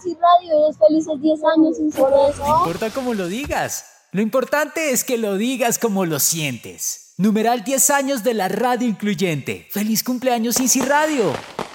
Inci Radio, es felices 10 años, Inci Radio. No importa cómo lo digas. Lo importante es que lo digas como lo sientes. Numeral 10 años de la radio incluyente. ¡Feliz cumpleaños, Inci Radio!